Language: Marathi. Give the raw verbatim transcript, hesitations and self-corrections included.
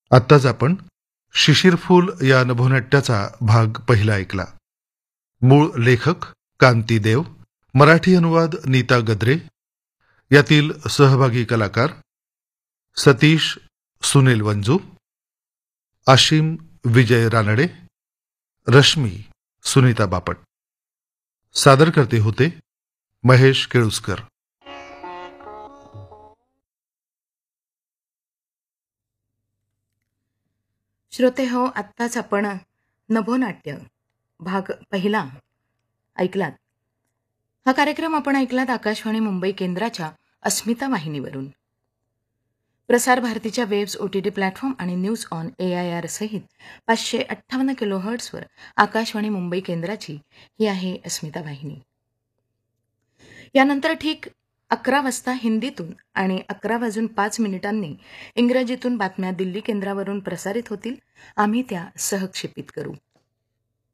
आत्ताच आपण शिशिरफूल या नभोनाट्याचा भाग पहिला ऐकला. मूळ लेखक कांती देव, मराठी अनुवाद नीता गद्रे. यातील सहभागी कलाकार सतीश सुनील वंजू, आशिम विजय रानडे, रश्मी सुनीता बापट. सादर करते होते महेश केळुसकर. श्रोते हो, आत्ताच आपण नभोनाट्य भाग पहिला ऐकलात. हा कार्यक्रम आपण ऐकलात आकाशवाणी मुंबई केंद्राच्या अस्मिता वाहिनीवरून. प्रसार भारतीच्या वेब्स, ओटीटी प्लॅटफॉर्म आणि news on A I R सहित पाचशे अठ्ठावन्न किलो हर्ट्सवर आकाशवाणी मुंबई केंद्राची ही आहे अस्मिता वाहिनी. यानंतर ठीक अकरा वाजता हिंदीतून आणि अकरा वाजून पाच मिनिटांनी इंग्रजीतून बातम्या दिल्ली केंद्रावरून प्रसारित होतील. आम्ही त्या सहक्षेपित करू.